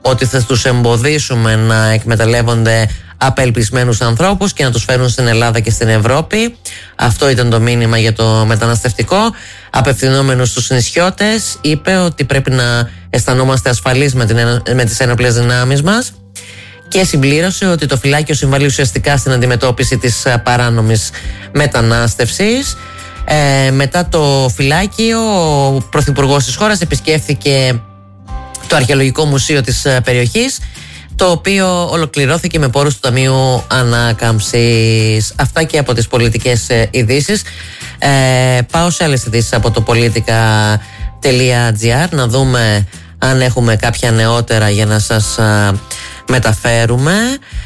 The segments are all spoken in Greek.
ότι θα τους εμποδίσουμε να εκμεταλλεύονται απελπισμένους ανθρώπους και να τους φέρουν στην Ελλάδα και στην Ευρώπη. Αυτό ήταν το μήνυμα για το μεταναστευτικό. Απευθυνόμενος στους νησιώτες, είπε ότι πρέπει να αισθανόμαστε ασφαλείς με τις ένοπλες δυνάμεις μας και συμπλήρωσε ότι το φυλάκιο συμβάλλει ουσιαστικά στην αντιμετώπιση της παράνομης μετανάστευσης. Μετά το φυλάκιο, ο πρωθυπουργός της χώρας επισκέφθηκε το αρχαιολογικό μουσείο της περιοχής, το οποίο ολοκληρώθηκε με πόρους του Ταμείου Ανάκαμψης. Αυτά και από τις πολιτικές ειδήσεις. Πάω σε άλλες ειδήσεις από το politica.gr να δούμε αν έχουμε κάποια νεότερα για να σας μεταφέρουμε.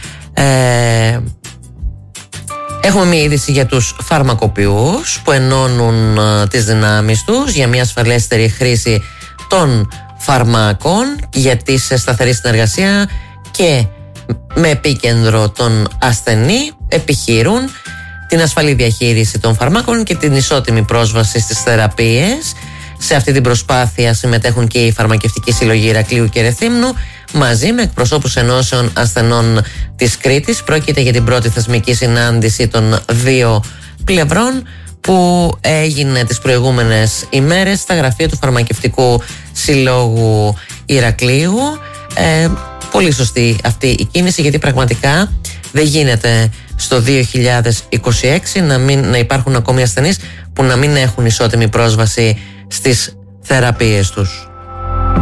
Έχουμε μια είδηση για τους φαρμακοποιούς που ενώνουν τις δυνάμεις τους για μια ασφαλέστερη χρήση των φαρμάκων, γιατί σε σταθερή συνεργασία και με επίκεντρο τον ασθενή επιχειρούν την ασφαλή διαχείριση των φαρμάκων και την ισότιμη πρόσβαση στις θεραπείες. Σε αυτή την προσπάθεια συμμετέχουν και οι φαρμακευτικοί σύλλογοι Ηρακλείου και Ρεθύμνου μαζί με εκπροσώπους ενώσεων ασθενών της Κρήτης. Πρόκειται για την πρώτη θεσμική συνάντηση των δύο πλευρών που έγινε τις προηγούμενες ημέρες στα γραφεία του Φαρμακευτικού Συλλόγου Ηρακλείου. Πολύ σωστή αυτή η κίνηση, γιατί πραγματικά δεν γίνεται στο 2026 να υπάρχουν ακόμη ασθενείς που να μην έχουν ισότιμη πρόσβαση στις θεραπείες τους.